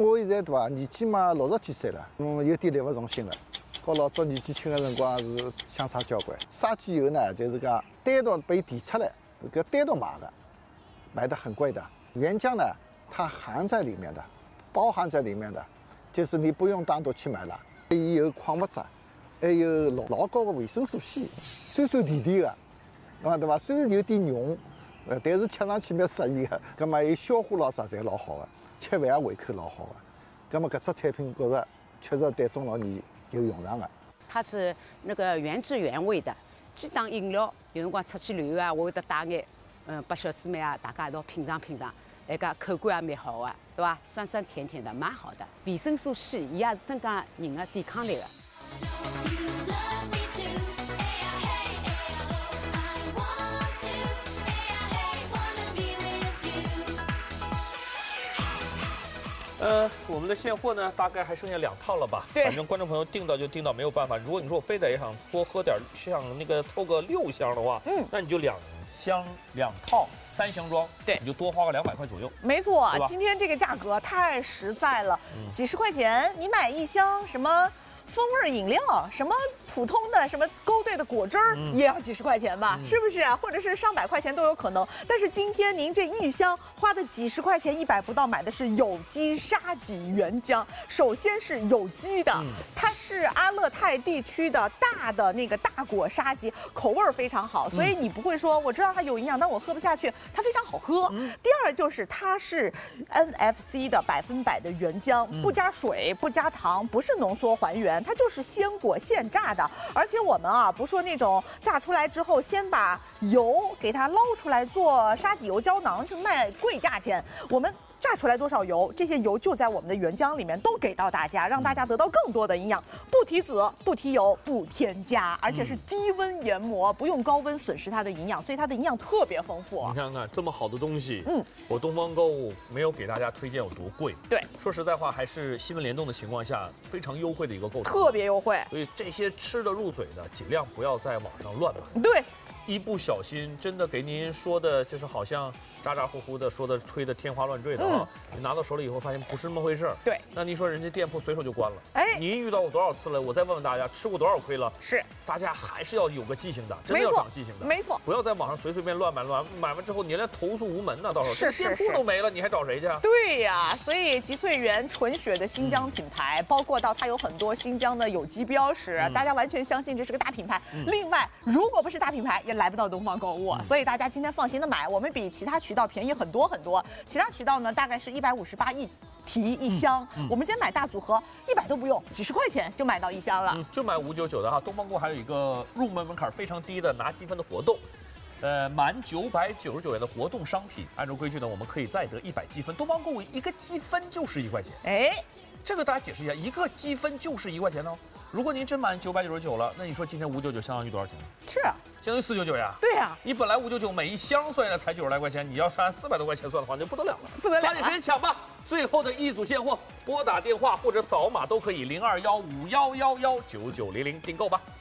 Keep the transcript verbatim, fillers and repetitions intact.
我现在对伐，年纪嘛六十几岁了，嗯，有点力不从心了。和老早年纪轻的辰光是相差交关。沙棘油呢，就是讲单独被提出来，这个单独买的，买的很贵的。原浆呢，它含在里面的，包含在里面的，就是你不用单独去买了。有矿物质，还有老老高的维生素 C， 酸酸甜甜的，啊对伐？虽然有点浓，呃，但是吃上去蛮适宜的。葛么有消化咯啥侪老好的，吃饭也胃口老好的。葛么搿只产品觉着确实对中老年有用场的。 它是那个原汁原味的，既当饮料，有辰光出去旅游啊，我会得带眼，嗯，拨小姊妹啊，大家一道品尝品尝，那个口感也蛮好的，对伐？酸酸甜甜的，蛮好的。维生素 C， 伊也是增加人的抵抗力的。 呃，我们的现货呢，大概还剩下两套了吧？ 对， 反正观众朋友订到就订到，没有办法。如果你说我非得想多喝点，像那个凑个六箱的话，嗯，那你就两箱两套三箱装， 对， 你就多花个两百块左右。 没错，今天这个价格太实在了，嗯、几十块钱你买一箱什么风味饮料，什么普通的什么勾兑的果汁儿、嗯、也要几十块钱吧，嗯、是不是啊？或者是上百块钱都有可能。但是今天您这一箱花的几十块钱，一百不到，买的是有机沙棘原浆。首先是有机的，嗯、它是阿勒泰地区的大的那个大果沙棘，口味非常好，所以你不会说我知道它有营养，但我喝不下去，它非常好喝。嗯、第二就是它是 N F C 的百分百的原浆，嗯、不加水，不加糖，不是浓缩还原。它就是鲜果现榨的，而且我们啊不说那种榨出来之后先把油给它捞出来做沙棘油胶囊去卖贵价钱，我们榨出来多少油，这些油就在我们的原浆里面都给到大家，让大家得到更多的营养，不提籽，不提油，不添加，而且是低温研磨，不用高温损失它的营养，所以它的营养特别丰富。 你看看这么好的东西，嗯，我东方购物没有给大家推荐有多贵， 对， 说实在话，还是新闻联动的情况下非常优惠的一个购买， 特别优惠。 所以这些吃得入嘴的，尽量不要在网上乱买。 对。 一不小心，真的给您说的，就是好像咋咋呼呼的，说的吹的天花乱坠的啊！嗯、你拿到手里以后，发现不是那么回事儿。 对， 那您说人家店铺随手就关了。 哎， 您遇到过多少次了？我再问问大家，吃过多少亏了？ 是， 大家还是要有个记性的，真的要长记性的。 没错， 不要在网上随随便乱买乱买完之后，你连投诉无门呢，到时候这店铺都没了，你还找谁去？ 对呀，所以吉翠园纯血的新疆品牌，嗯、包括到它有很多新疆的有机标识，嗯、大家完全相信这是个大品牌。嗯、另外，如果不是大品牌，也来不到东方购物。嗯、所以大家今天放心的买，我们比其他渠道便宜很多很多。其他渠道呢，大概是一百五十八一提一箱，嗯嗯、我们今天买大组合，一百都不用，几十块钱就买到一箱了，嗯、 就买五九九的哈。东方购物还有一个入门门槛非常低的拿积分的活动。呃，满九百九十九元的活动商品，按照规矩呢，我们可以再得一百积分。东方购物一个积分就是一块钱， 哎， 这个大家解释一下，一个积分就是一块钱哦。如果您真满九百九十九了，那你说今天五九九相当于多少钱？ 是啊， 相当于四九九呀。 对呀、啊， 你本来五九九每一箱算下来才九十来块钱，你要是按四百多块钱算的话，那就不得了了。 不得了， 抓紧时间抢吧！最后的一组现货，拨打电话或者扫码都可以，零二幺五幺幺幺九九零零订购吧。